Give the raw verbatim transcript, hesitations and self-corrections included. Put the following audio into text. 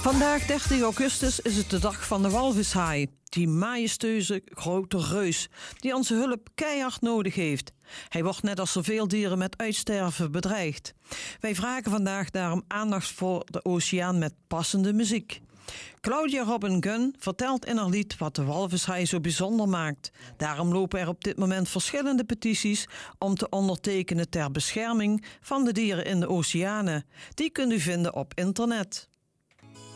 Vandaag, dertig augustus, is het de dag van de walvishaai. Die majestueuze grote reus die onze hulp keihard nodig heeft. Hij wordt net als zoveel dieren met uitsterven bedreigd. Wij vragen vandaag daarom aandacht voor de oceaan met passende muziek. Claudia Robin Gunn vertelt in haar lied wat de walvishaai zo bijzonder maakt. Daarom lopen er op dit moment verschillende petities om te ondertekenen ter bescherming van de dieren in de oceanen. Die kunt u vinden op internet.